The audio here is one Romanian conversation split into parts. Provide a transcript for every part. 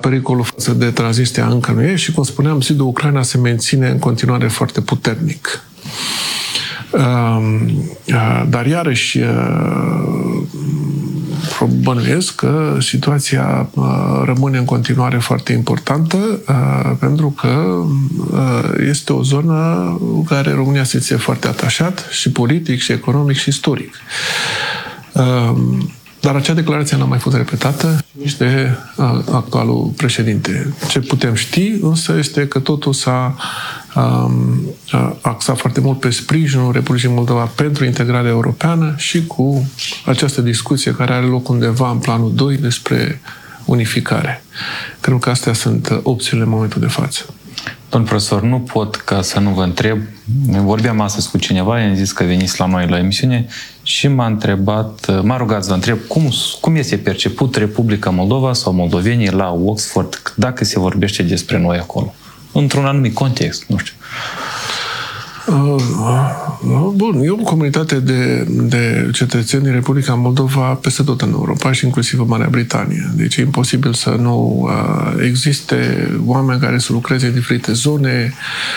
pericolul față de Transnistria încă nu e și, cum spuneam, zidul Ucraina se menține în continuare foarte puternic. Dar iarăși bănuiesc că situația rămâne în continuare foarte importantă pentru că este o zonă în care România se ține foarte atașat și politic, și economic, și istoric. Dar acea declarație n-a mai fost repetată nici de actualul președinte. Ce putem ști însă este că totul s-a axat foarte mult pe sprijinul Republicii Moldova pentru integrarea europeană și cu această discuție care are loc undeva în planul 2 despre unificare. Cred că astea sunt opțiunile în momentul de față. Domnul profesor, nu pot ca să nu vă întreb. Vorbeam astăzi cu cineva, i-am zis că veniți la noi la emisiune și m-a rugat să vă întreb cum este perceput Republica Moldova sau moldovenii la Oxford dacă se vorbește despre noi acolo. Într-un anumit context, nu știu. Bun, e o comunitate de cetățeni din Republica Moldova peste tot în Europa și inclusiv în Marea Britanie. Deci e imposibil să nu existe oameni care să lucreze în diferite zone.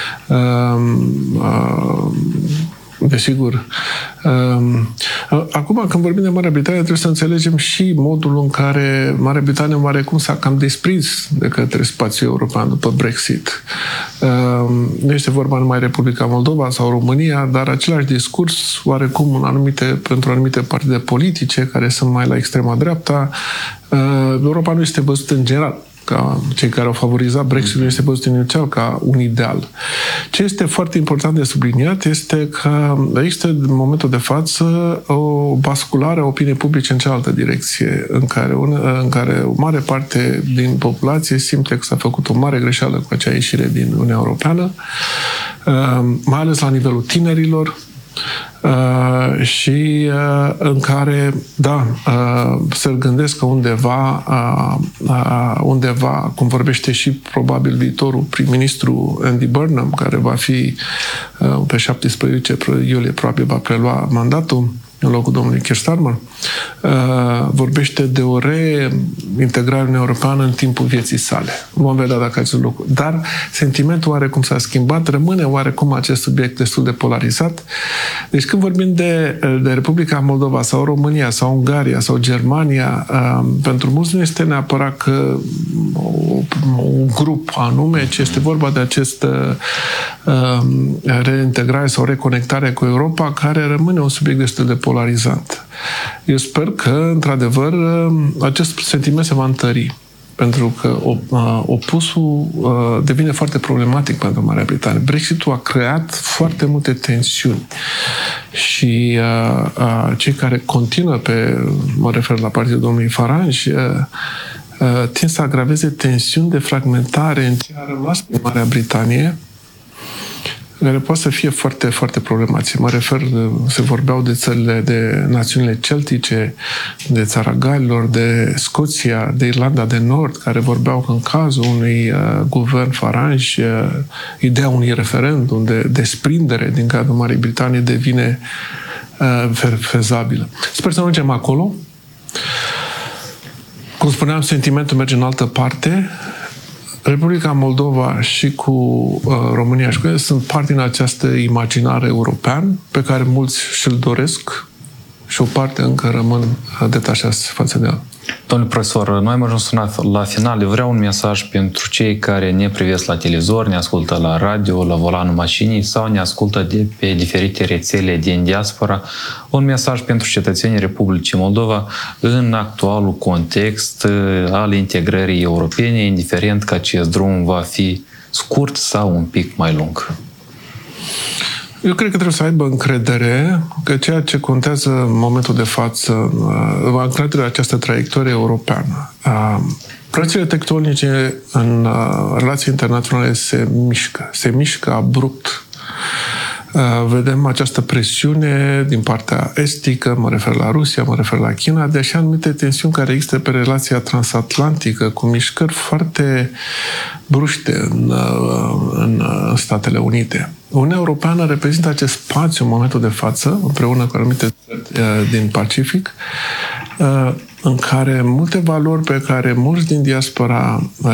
Desigur. Acum, când vorbim de Marea Britanie, trebuie să înțelegem și modul în care Marea Britanie oarecum s-a cam desprins de către spațiul european după Brexit. Nu este vorba numai Republica Moldova sau România, dar același discurs oarecum pentru anumite partide politice care sunt mai la extrema dreapta. Europa nu este văzută în general ca cei care au favorizat Brexit, nu este văzut inițial ca un ideal. Ce este foarte important de subliniat este că există în momentul de față o basculare a opiniei publice în cealaltă direcție, în care o mare parte din populație simte că s-a făcut o mare greșeală cu acea ieșire din Uniunea Europeană, mai ales la nivelul tinerilor, și în care, se gândesc că undeva, cum vorbește și probabil viitorul prim-ministru Andy Burnham, care va fi pe 17 iulie, probabil va prelua mandatul în locul domnului Keir Starmer, vorbește de o reintegrare în europeană în timpul vieții sale. Vom vedea dacă acest lucru. Dar sentimentul oarecum s-a schimbat, rămâne oarecum acest subiect destul de polarizat. Deci când vorbim de Republica Moldova sau România sau Ungaria sau Germania, pentru mulți nu este neapărat că un grup anume, ci este vorba de această reintegrare sau reconectare cu Europa, care rămâne un subiect destul de polarizant. Eu sper că, într-adevăr, acest sentiment se va întări, pentru că opusul devine foarte problematic pentru Marea Britanie. Brexitul a creat foarte multe tensiuni și cei care continuă mă refer la partidul domnului Farage, tind să agraveze tensiuni de fragmentare în ce a rămas pe Marea Britanie, care poate să fie foarte, foarte problematice. Mă refer, se vorbeau de țările, de națiunile celtice, de Țara Galilor, de Scoția, de Irlanda de Nord, care vorbeau că în cazul unui guvern Farage, ideea unui referendum de desprindere din cadrul Marii Britanii devine fezabilă. Sper să nu ajungem acolo. Cum spuneam, sentimentul merge în altă parte. Republica Moldova și cu România și cu ele sunt parte din această imaginare european pe care mulți și-l doresc și o parte încă rămân detașați față de el. Domnule profesor, noi am ajuns la final. Eu vreau un mesaj pentru cei care ne privesc la televizor, ne ascultă la radio, la volanul mașinii sau ne ascultă pe diferite rețele din diaspora. Un mesaj pentru cetățenii Republicii Moldova în actualul context al integrării europene, indiferent că acest drum va fi scurt sau un pic mai lung. Eu cred că trebuie să aibă încredere că ceea ce contează în momentul de față, încredere în această traiectorie europeană. Plățile tectonice în relații internaționale se mișcă abrupt. Vedem această presiune din partea estică, mă refer la Rusia, mă refer la China, de așa anumite tensiuni care există pe relația transatlantică, cu mișcări foarte bruște în Statele Unite. Uniunea Europeană reprezintă acest spațiu în momentul de față, împreună cu anumite țări din Pacific, în care multe valori pe care mulți din diaspora